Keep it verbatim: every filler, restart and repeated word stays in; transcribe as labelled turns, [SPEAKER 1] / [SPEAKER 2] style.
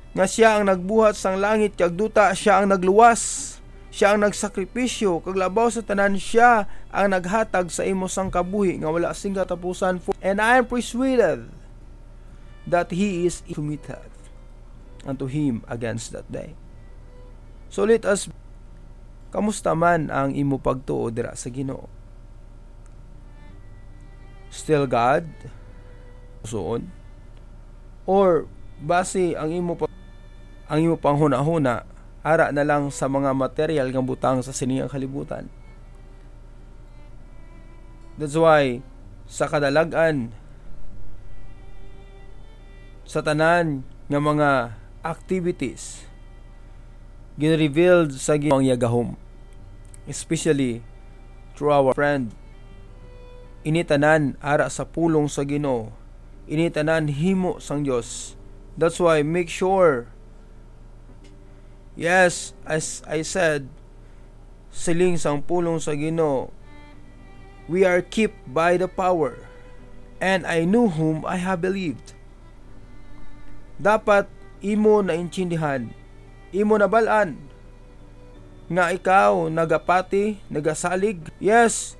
[SPEAKER 1] nga siya ang nagbuhat sang langit kag duta, siya ang nagluwas, siya ang nagsakripisyo, kag labaw sa tanan siya ang naghatag sa imo sang kabuhi nga wala sing katapusan. And I am persuaded that he is committed unto him against that day. So let us, kamusta man ang imo pagtuo dira sa Ginoo? Still God? Suon? Or base ang imo ang imo panghuna-huna ara na lang sa mga material nga butang sa siniyang kalibutan? That's why sa kadalag-an sa tanan nga mga activities gin-revealed sa Ginoo ang yagahom, especially through our friend, initanan ara sa pulong sa Ginoo, initanan himo sang Dios. That's why make sure, yes, as I said, siling sang pulong sa Ginoo, we are kept by the power, and I knew whom I have believed. Dapat imo na intindihan, imo na balaan nga ikaw nagapati, nagasalig. Yes,